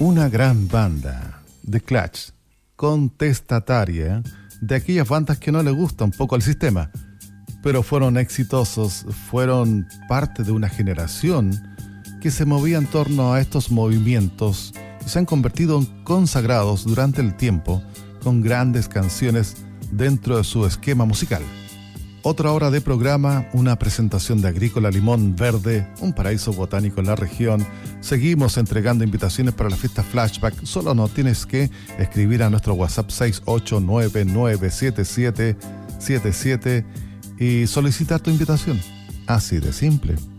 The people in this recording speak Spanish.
Una gran banda, The Clash, contestataria de aquellas bandas que no le gusta un poco al sistema, pero fueron exitosos, fueron parte de una generación que se movía en torno a estos movimientos y se han convertido en consagrados durante el tiempo con grandes canciones dentro de su esquema musical. Otra hora de programa, una presentación de Agrícola Limón Verde, un paraíso botánico en la región. Seguimos entregando invitaciones para la fiesta Flashback. Solo nos tienes que escribir a nuestro WhatsApp 689977777 y solicitar tu invitación. Así de simple.